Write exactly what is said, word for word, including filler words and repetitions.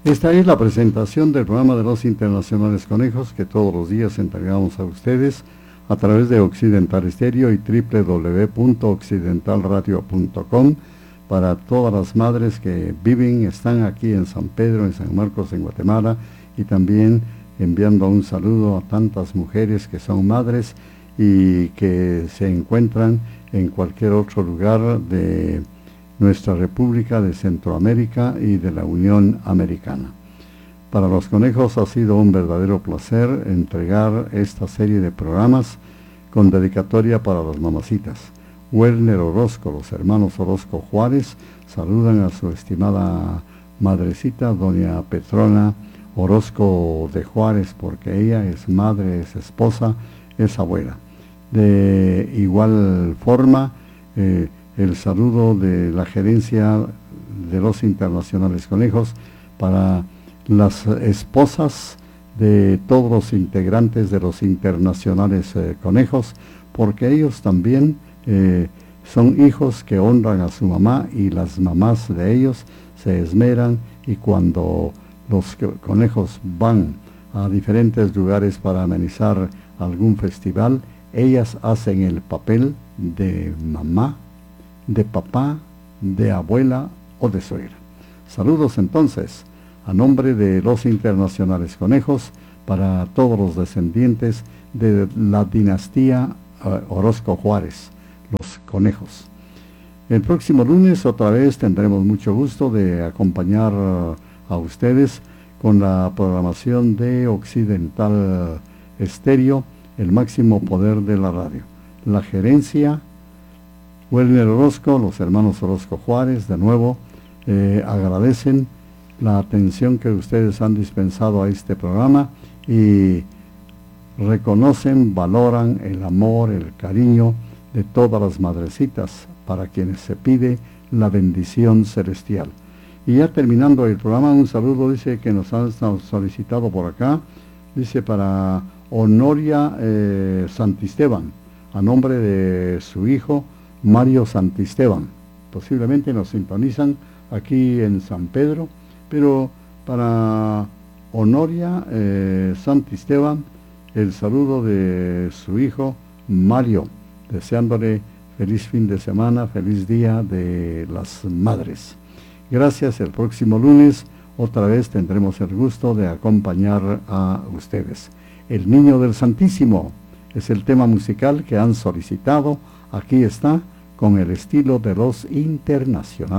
Esta es la presentación del programa de los Internacionales Conejos que todos los días entregamos a ustedes a través de Occidental Estéreo y doble u doble u doble u punto occidental radio punto com para todas las madres que viven, están aquí en San Pedro, en San Marcos, en Guatemala, y también enviando un saludo a tantas mujeres que son madres y que se encuentran en cualquier otro lugar de nuestra República, de Centroamérica y de la Unión Americana. Para los conejos ha sido un verdadero placer entregar esta serie de programas con dedicatoria para las mamacitas. Werner Orozco, los hermanos Orozco Juárez, saludan a su estimada madrecita, doña Petrona Orozco de Juárez, porque ella es madre, es esposa, es abuela. De igual forma, eh, el saludo de la gerencia de los Internacionales Conejos para las esposas de todos los integrantes de los Internacionales eh, Conejos, porque ellos también eh, son hijos que honran a su mamá, y las mamás de ellos se esmeran, y cuando los conejos van a diferentes lugares para amenizar algún festival, ellas hacen el papel de mamá, de papá, de abuela o de suegra. Saludos entonces a nombre de los Internacionales Conejos para todos los descendientes de la dinastía uh, Orozco Juárez, los conejos. El próximo lunes otra vez tendremos mucho gusto de acompañar uh, a ustedes con la programación de Occidental Estéreo, el máximo poder de la radio. La gerencia Werner Orozco, los hermanos Orozco Juárez, de nuevo eh, agradecen la atención que ustedes han dispensado a este programa y reconocen, valoran el amor, el cariño de todas las madrecitas para quienes se pide la bendición celestial. Y ya terminando el programa, un saludo, dice, que nos han solicitado por acá, dice, para Honoria eh, Santisteban, a nombre de su hijo Mario Santisteban. Posiblemente nos sintonizan aquí en San Pedro, pero para Honoria eh, Santisteban, el saludo de su hijo Mario, deseándole feliz fin de semana, feliz día de las madres. Gracias. El próximo lunes otra vez tendremos el gusto de acompañar a ustedes. El Niño del Santísimo es el tema musical que han solicitado. Aquí está, con el estilo de los Internacionales.